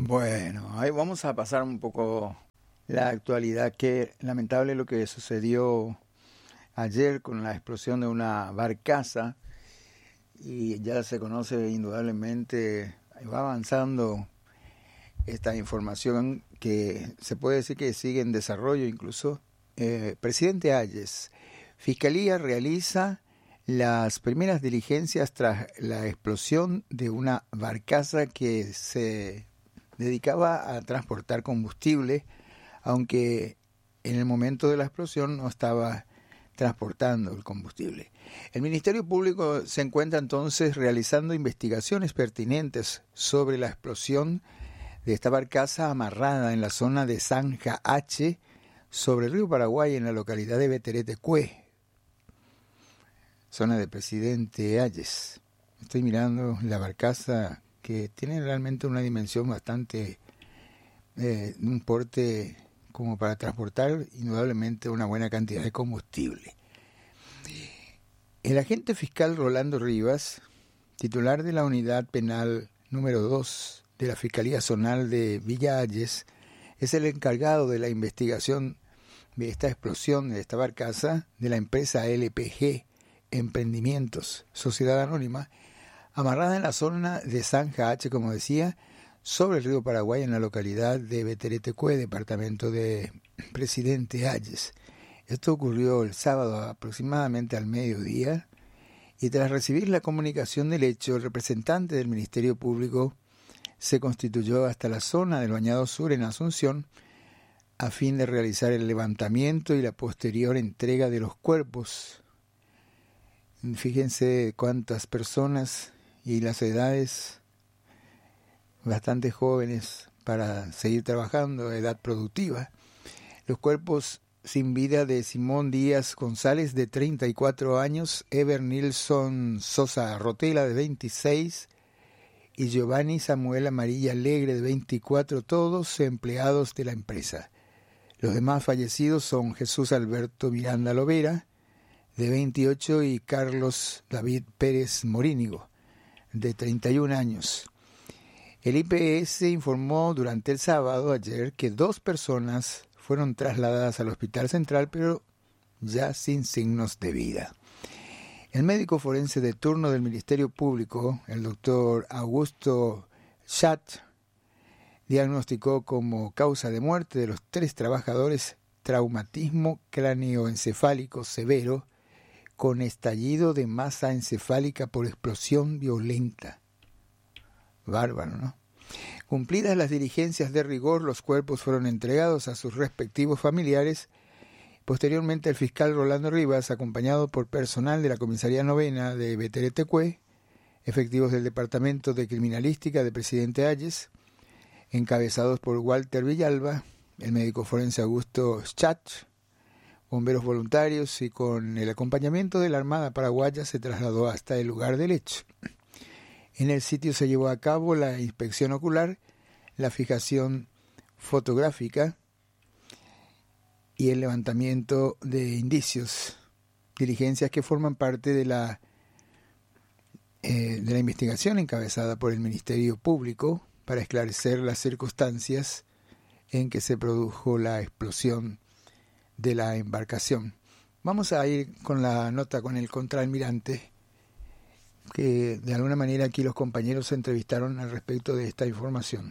Bueno, ahí vamos a pasar un poco la actualidad. Qué lamentable lo que sucedió ayer con la explosión de una barcaza, y ya se conoce indudablemente, va avanzando esta información que se puede decir que sigue en desarrollo incluso. Presidente Hayes, Fiscalía realiza las primeras diligencias tras la explosión de una barcaza que se dedicaba a transportar combustible, aunque en el momento de la explosión no estaba transportando el combustible. El Ministerio Público se encuentra entonces realizando investigaciones pertinentes sobre la explosión de esta barcaza amarrada en la zona de Zanja H, sobre el río Paraguay, en la localidad de Beteretecue, zona de Presidente Hayes. Estoy mirando la barcaza, que tiene realmente una dimensión bastante, un porte como para transportar indudablemente una buena cantidad de combustible. El agente fiscal Rolando Rivas, titular de la unidad penal número 2 de la Fiscalía Zonal de Villa Hayes, es el encargado de la investigación de esta explosión de esta barcaza de la empresa LPG Emprendimientos, Sociedad Anónima, amarrada en la zona de Zanja H, como decía, sobre el río Paraguay, en la localidad de Beteretecue, departamento de Presidente Hayes. Esto ocurrió el sábado aproximadamente al mediodía, y tras recibir la comunicación del hecho, el representante del Ministerio Público se constituyó hasta la zona del Bañado Sur en Asunción, a fin de realizar el levantamiento y la posterior entrega de los cuerpos. Fíjense cuántas personas y las edades bastante jóvenes para seguir trabajando, edad productiva. Los cuerpos sin vida de Simón Díaz González, de 34 años, Ever Nilsson Sosa Rotela, de 26, y Giovanni Samuel Amarilla Alegre, de 24, todos empleados de la empresa. Los demás fallecidos son Jesús Alberto Miranda Lovera, de 28, y Carlos David Pérez Morínigo, de 31 años. El IPS informó durante el sábado, ayer, que 2 personas fueron trasladadas al Hospital Central, pero ya sin signos de vida. El médico forense de turno del Ministerio Público, el doctor Augusto Schatz, diagnosticó como causa de muerte de los 3 trabajadores traumatismo cráneoencefálico severo con estallido de masa encefálica por explosión violenta. Bárbaro, ¿no? Cumplidas las diligencias de rigor, los cuerpos fueron entregados a sus respectivos familiares. Posteriormente, el fiscal Rolando Rivas, acompañado por personal de la Comisaría Novena de Beteretecue, efectivos del Departamento de Criminalística de Presidente Hayes, encabezados por Walter Villalba, el médico forense Augusto Schatz, bomberos voluntarios, y con el acompañamiento de la Armada Paraguaya, se trasladó hasta el lugar del hecho. En el sitio se llevó a cabo la inspección ocular, la fijación fotográfica y el levantamiento de indicios, diligencias que forman parte de la investigación encabezada por el Ministerio Público para esclarecer las circunstancias en que se produjo la explosión de la embarcación. Vamos a ir con la nota con el contraalmirante, que de alguna manera aquí los compañeros se entrevistaron al respecto de esta información.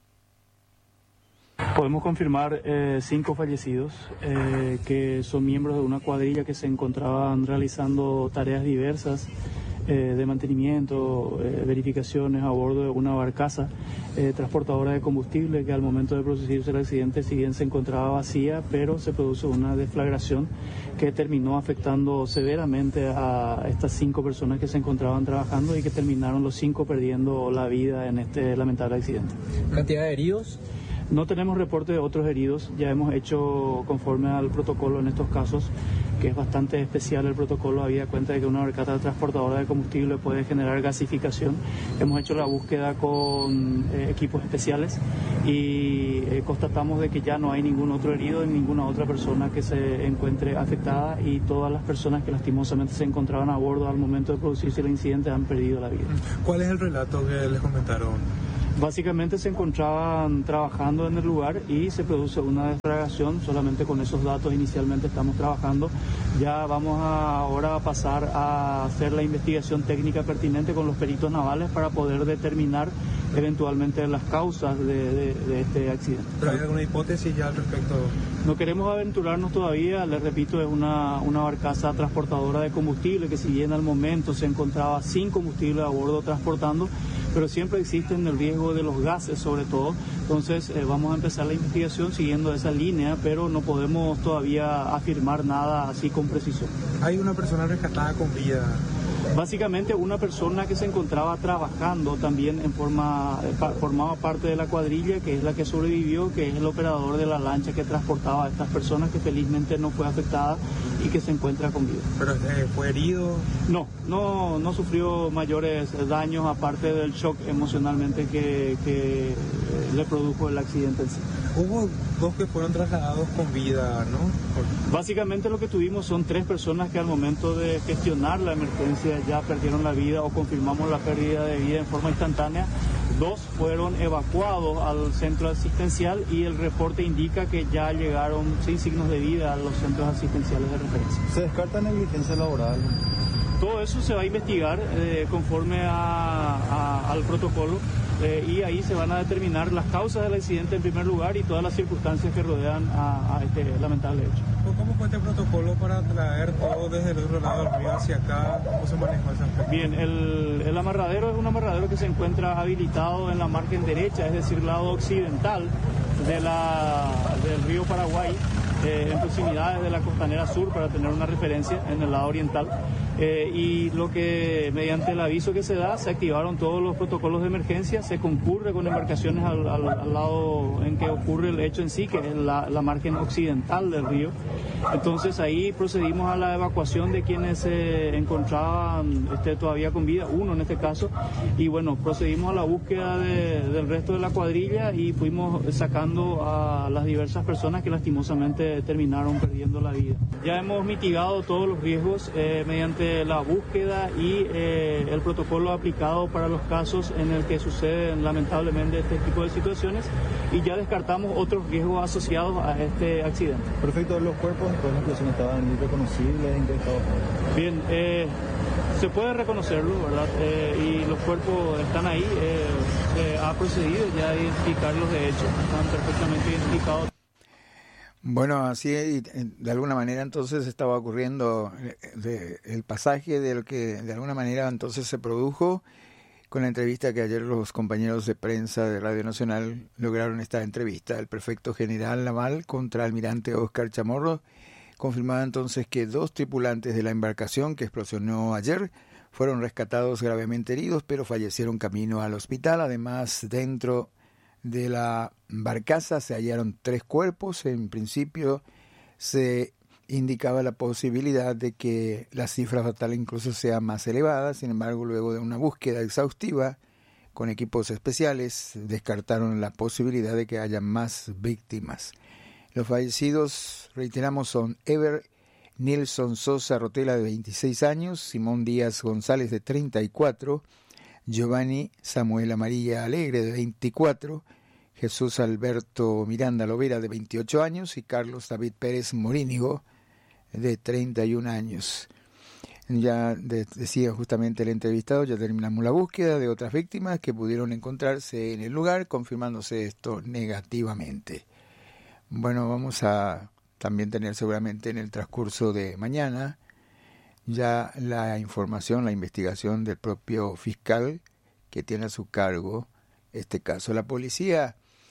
Podemos confirmar 5 fallecidos que son miembros de una cuadrilla que se encontraban realizando tareas diversas de mantenimiento, verificaciones a bordo de una barcaza transportadora de combustible, que al momento de producirse el accidente, si bien se encontraba vacía, pero se produjo una deflagración que terminó afectando severamente a estas 5 personas que se encontraban trabajando, y que terminaron los 5 perdiendo la vida en este lamentable accidente. ¿Cantidad de heridos? No tenemos reporte de otros heridos. Ya hemos hecho, conforme al protocolo en estos casos, que es bastante especial el protocolo, habida cuenta de que una barcaza transportadora de combustible puede generar gasificación. Hemos hecho la búsqueda con equipos especiales y constatamos de que ya no hay ningún otro herido ni ninguna otra persona que se encuentre afectada, y todas las personas que lastimosamente se encontraban a bordo al momento de producirse el incidente han perdido la vida. ¿Cuál es el relato que les comentaron? Básicamente se encontraban trabajando en el lugar y se produce una deflagración. Solamente con esos datos inicialmente estamos trabajando. Ya vamos ahora a pasar a hacer la investigación técnica pertinente con los peritos navales para poder determinar eventualmente las causas de este accidente. ¿Pero hay alguna hipótesis ya al respecto? No queremos aventurarnos todavía, les repito, es una barcaza transportadora de combustible que si bien al momento se encontraba sin combustible a bordo transportando, pero siempre existen el riesgo de los gases sobre todo. Entonces vamos a empezar la investigación siguiendo esa línea, pero no podemos todavía afirmar nada así con precisión. ¿Hay una persona rescatada con vida? Básicamente una persona que se encontraba trabajando también formaba parte de la cuadrilla, que es la que sobrevivió, que es el operador de la lancha que transportaba a estas personas, que felizmente no fue afectada y que se encuentra con vida. ¿Pero fue herido? No sufrió mayores daños aparte del shock emocionalmente que le produjo el accidente en sí. Hubo 2 que fueron trasladados con vida, ¿no? Básicamente lo que tuvimos son 3 personas que al momento de gestionar la emergencia ya perdieron la vida o confirmamos la pérdida de vida en forma instantánea. 2 fueron evacuados al centro asistencial y el reporte indica que ya llegaron sin signos de vida a los centros asistenciales de referencia. ¿Se descarta negligencia laboral? Todo eso se va a investigar conforme al protocolo. Y ahí se van a determinar las causas del accidente en primer lugar y todas las circunstancias que rodean a este lamentable hecho. ¿Cómo fue este protocolo para traer todo desde el otro lado del río hacia acá? ¿Cómo se manejó ese aspecto? Bien, el amarradero es un amarradero que se encuentra habilitado en la margen derecha, es decir, lado occidental del río Paraguay, en proximidades de la costanera sur, para tener una referencia en el lado oriental. Y lo que mediante el aviso que se da, se activaron todos los protocolos de emergencia, se concurre con embarcaciones al lado en que ocurre el hecho en sí, que es la margen occidental del río. Entonces ahí procedimos a la evacuación de quienes se encontraban todavía con vida, uno en este caso, y bueno, procedimos a la búsqueda del resto de la cuadrilla y fuimos sacando a las diversas personas que lastimosamente terminaron perdiendo la vida. Ya hemos mitigado todos los riesgos mediante la búsqueda y el protocolo aplicado para los casos en el que suceden lamentablemente este tipo de situaciones, y ya descartamos otros riesgos asociados a este accidente. Perfecto, los cuerpos de las personas estaban irreconocibles, ¿en qué estado? Bien, se puede reconocerlo, ¿verdad? Y los cuerpos están ahí, se ha procedido ya a identificarlos, de hecho, están perfectamente identificados. Bueno, así de alguna manera entonces estaba ocurriendo el pasaje de lo que de alguna manera entonces se produjo con la entrevista que ayer los compañeros de prensa de Radio Nacional lograron. Esta entrevista. El prefecto general naval contra almirante Óscar Chamorro confirmaba entonces que 2 tripulantes de la embarcación que explosionó ayer fueron rescatados gravemente heridos, pero fallecieron camino al hospital. Además, dentro de la barcaza se hallaron 3 cuerpos. En principio se indicaba la posibilidad de que la cifra fatal incluso sea más elevada. Sin embargo, luego de una búsqueda exhaustiva con equipos especiales, descartaron la posibilidad de que haya más víctimas. Los fallecidos, reiteramos, son Ever Nilson Sosa Rotela, de 26 años, Simón Díaz González, de 34, Giovanni Samuel Amarilla Alegre, de 24, Jesús Alberto Miranda Lovera, de 28 años, y Carlos David Pérez Morínigo, de 31 años. Ya decía justamente el entrevistado, ya terminamos la búsqueda de otras víctimas que pudieron encontrarse en el lugar, confirmándose esto negativamente. Bueno, vamos a también tener seguramente en el transcurso de mañana ya la información, la investigación del propio fiscal que tiene a su cargo este caso. La Policía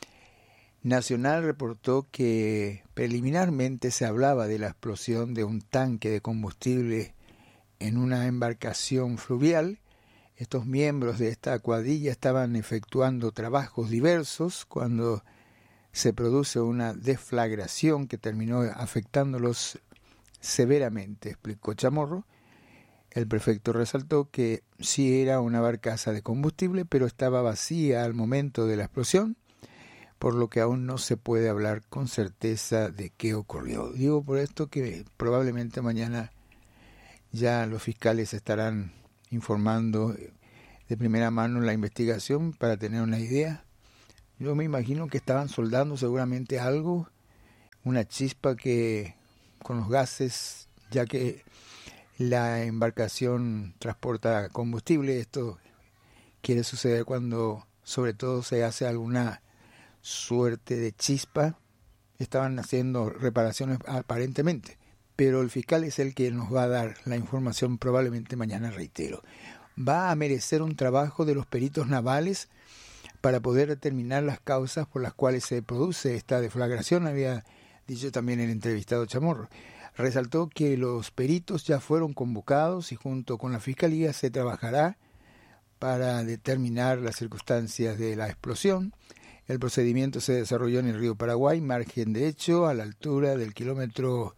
Nacional reportó que preliminarmente se hablaba de la explosión de un tanque de combustible en una embarcación fluvial. Estos miembros de esta cuadrilla estaban efectuando trabajos diversos cuando se produce una deflagración que terminó afectándolos severamente, explicó Chamorro. El prefecto resaltó que sí era una barcaza de combustible, pero estaba vacía al momento de la explosión, por lo que aún no se puede hablar con certeza de qué ocurrió. Digo por esto que probablemente mañana ya los fiscales estarán informando de primera mano la investigación para tener una idea. Yo me imagino que estaban soldando seguramente algo, una chispa que con los gases, ya que la embarcación transporta combustible. Esto quiere suceder cuando sobre todo se hace alguna suerte de chispa. Estaban haciendo reparaciones aparentemente, pero el fiscal es el que nos va a dar la información probablemente mañana, reitero. Va a merecer un trabajo de los peritos navales para poder determinar las causas por las cuales se produce esta deflagración, había dicho también el entrevistado Chamorro. Resaltó que los peritos ya fueron convocados y junto con la Fiscalía se trabajará para determinar las circunstancias de la explosión. El procedimiento se desarrolló en el río Paraguay, margen derecho, a la altura del kilómetro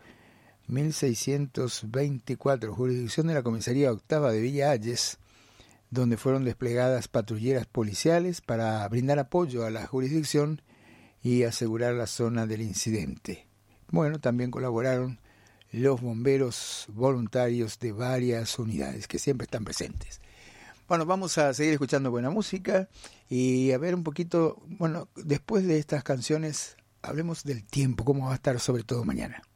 1624, jurisdicción de la Comisaría Octava de Villa Hayes, donde fueron desplegadas patrulleras policiales para brindar apoyo a la jurisdicción y asegurar la zona del incidente. Bueno, también colaboraron los bomberos voluntarios de varias unidades que siempre están presentes. Bueno, vamos a seguir escuchando buena música y a ver un poquito, bueno, después de estas canciones, hablemos del tiempo, cómo va a estar sobre todo mañana.